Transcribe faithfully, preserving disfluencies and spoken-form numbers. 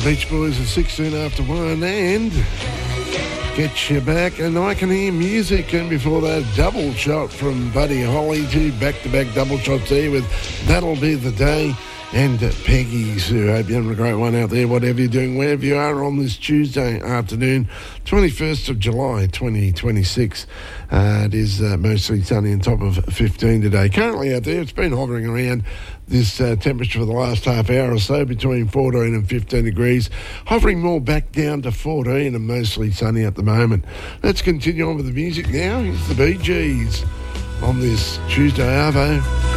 Beach Boys are sixteen after one and Get You Back, and I Can Hear Music, and before that double shot from Buddy Holly, two back-to-back double shots there with That'll Be the Day and Peggy Sue. Hope you're having a great one out there, whatever you're doing, wherever you are on this Tuesday afternoon, twenty-first of July twenty twenty-six. Uh, it is uh, mostly sunny and top of fifteen today. Currently out there, it's been hovering around this uh, temperature for the last half hour or so, between fourteen and fifteen degrees, hovering more back down to fourteen and mostly sunny at the moment. Let's continue on with the music now. Here's the Bee Gees on this Tuesday Arvo.